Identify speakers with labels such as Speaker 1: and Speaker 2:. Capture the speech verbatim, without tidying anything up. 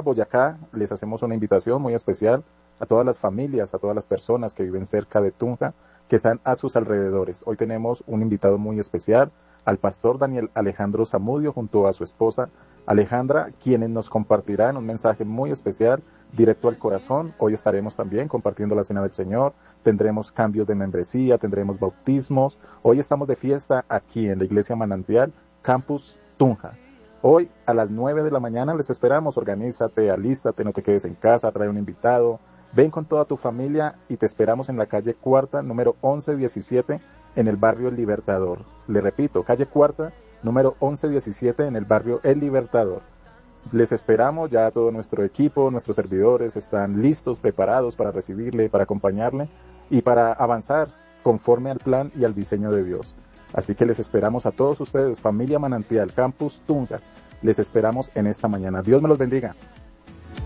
Speaker 1: Boyacá, les hacemos una invitación muy especial a todas las familias, a todas las personas que viven cerca de Tunja, que están a sus alrededores. Hoy tenemos un invitado muy especial, al pastor Daniel Alejandro Zamudio, junto a su esposa Alejandra, quienes nos compartirán un mensaje muy especial, directo al corazón. Hoy estaremos también compartiendo la Cena del Señor, tendremos cambios de membresía, tendremos bautismos. Hoy estamos de fiesta aquí en la Iglesia Manantial, Campus Tunja. Hoy a las nueve de la mañana les esperamos. Organízate, alístate, no te quedes en casa, trae un invitado, ven con toda tu familia y te esperamos en la calle Cuarta, número once diecisiete, en el barrio El Libertador. Le repito, calle Cuarta, número once diecisiete, en el barrio El Libertador. Les esperamos, ya todo nuestro equipo, nuestros servidores están listos, preparados para recibirle, para acompañarle y para avanzar conforme al plan y al diseño de Dios. Así que les esperamos a todos ustedes, familia Manantial, Campus Tunja, les esperamos en esta mañana. Dios me los bendiga.